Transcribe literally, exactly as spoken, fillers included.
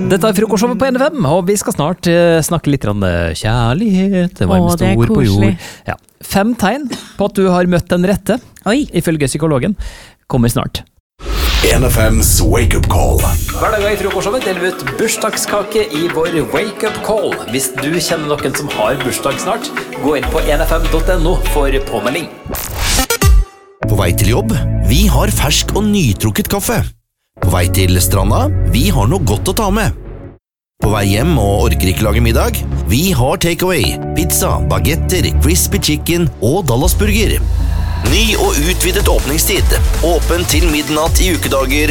Dette er frokostshowet på N F M, og vi skal snart uh, snakke litt om kjærlighet, det varmeste ord på jord. Ja. Fem tegn på at du har møtt den rette, Oi. Ifølge psykologen, kommer snart. N F M's Wake Up Call. Hver dag i frokostshowet deler vi ut bursdagskake i vår Wake Up Call. Hvis du kjenner noen som har bursdag snart, gå inn på n f m punktum n o for påmelding. På vei til jobb, vi har fersk og nytrukket kaffe. På vei til stranda, vi har noe godt å ta med. På vei hjem og orker ikke lage middag, vi har takeaway, pizza, bagetter, crispy chicken og Dallasburger. Ny og utvidet åpningstid, åpen til midnatt i ukedager